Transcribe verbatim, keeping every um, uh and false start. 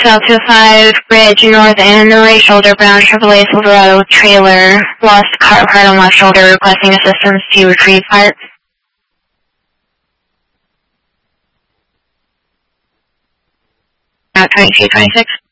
South two oh five, bridge, north and right shoulder, brown triple A Silverado trailer, lost car part on left shoulder, requesting assistance to retrieve part. Route twenty-two twenty-six.